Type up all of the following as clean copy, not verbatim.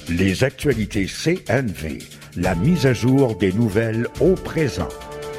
Les actualités CNV, la mise à jour des nouvelles au présent.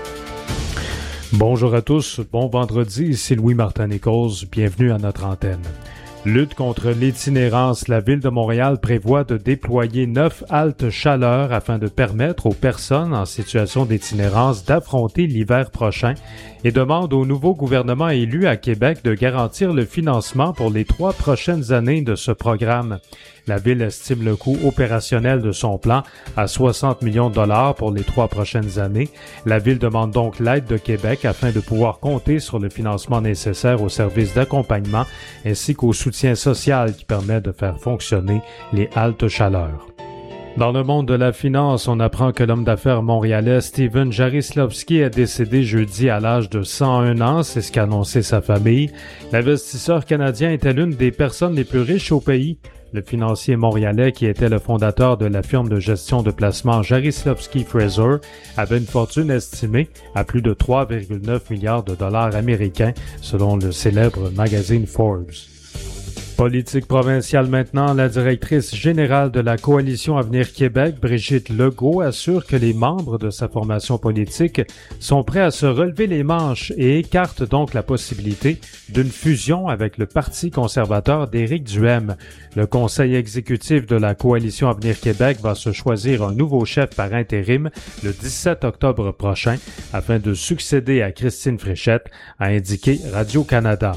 Bonjour à tous, bon vendredi, ici Louis-Martin Nichols, bienvenue à notre antenne. Lutte contre l'itinérance, la Ville de Montréal prévoit de déployer 9 haltes chaleur afin de permettre aux personnes en situation d'itinérance d'affronter l'hiver prochain et demande au nouveau gouvernement élu à Québec de garantir le financement pour les 3 prochaines années de ce programme. La Ville estime le coût opérationnel de son plan à 60 millions de dollars pour les 3 prochaines années. La Ville demande donc l'aide de Québec afin de pouvoir compter sur le financement nécessaire aux services d'accompagnement ainsi qu'au soutien social qui permet de faire fonctionner les haltes chaleur. Dans le monde de la finance, on apprend que l'homme d'affaires montréalais Steven Jaroslavsky est décédé jeudi à l'âge de 101 ans, c'est ce qu'a annoncé sa famille. L'investisseur canadien était l'une des personnes les plus riches au pays. Le financier montréalais, qui était le fondateur de la firme de gestion de placement Jaroslavsky Fraser, avait une fortune estimée à plus de 3,9 milliards de dollars américains, selon le célèbre magazine Forbes. Politique provinciale maintenant, la directrice générale de la Coalition Avenir Québec, Brigitte Legault, assure que les membres de sa formation politique sont prêts à se relever les manches et écartent donc la possibilité d'une fusion avec le Parti conservateur d'Éric Duhaime. Le conseil exécutif de la Coalition Avenir Québec va se choisir un nouveau chef par intérim le 17 octobre prochain afin de succéder à Christine Fréchette, a indiqué Radio-Canada.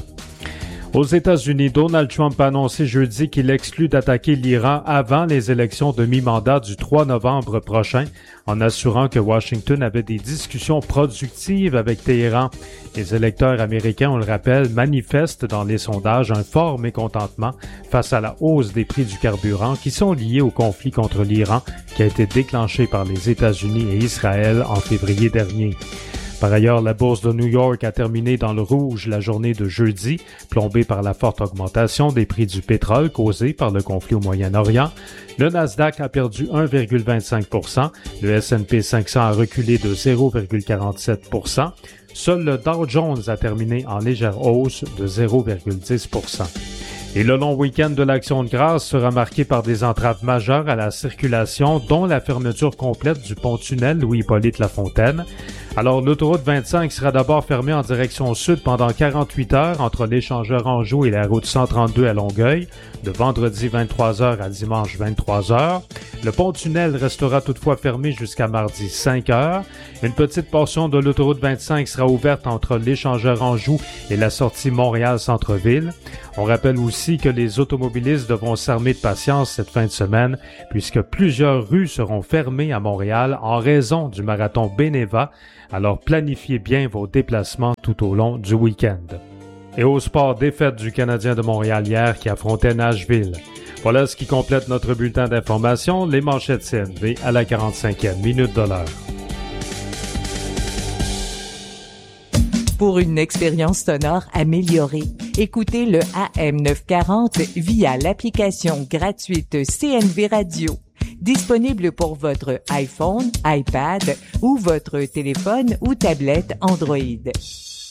Aux États-Unis, Donald Trump a annoncé jeudi qu'il exclut d'attaquer l'Iran avant les élections de mi-mandat du 3 novembre prochain, en assurant que Washington avait des discussions productives avec Téhéran. Les électeurs américains, on le rappelle, manifestent dans les sondages un fort mécontentement face à la hausse des prix du carburant qui sont liés au conflit contre l'Iran qui a été déclenché par les États-Unis et Israël en février dernier. Par ailleurs, la bourse de New York a terminé dans le rouge la journée de jeudi, plombée par la forte augmentation des prix du pétrole causée par le conflit au Moyen-Orient. Le Nasdaq a perdu 1,25 %, le S&P 500 a reculé de 0,47 %. Seul le Dow Jones a terminé en légère hausse de 0,10 %. Et le long week-end de l'Action de grâce sera marqué par des entraves majeures à la circulation, dont la fermeture complète du pont-tunnel Louis-Hippolyte Lafontaine. Alors, l'autoroute 25 sera d'abord fermée en direction sud pendant 48 heures entre l'échangeur Anjou et la route 132 à Longueuil, de vendredi 23h à dimanche 23h. Le pont-tunnel restera toutefois fermé jusqu'à mardi 5h. Une petite portion de l'autoroute 25 sera ouverte entre l'échangeur Anjou et la sortie Montréal-Centre-Ville. On rappelle aussi que les automobilistes devront s'armer de patience cette fin de semaine puisque plusieurs rues seront fermées à Montréal en raison du marathon Beneva. Alors planifiez bien vos déplacements tout au long du week-end. Et au sport, défaite du Canadien de Montréal hier qui affrontait Nashville. Voilà ce qui complète notre bulletin d'information, les manchettes CNV à la 45e minute de l'heure. Pour une expérience sonore améliorée, écoutez le AM 940 via l'application gratuite CNV Radio. Disponible pour votre iPhone, iPad ou votre téléphone ou tablette Android.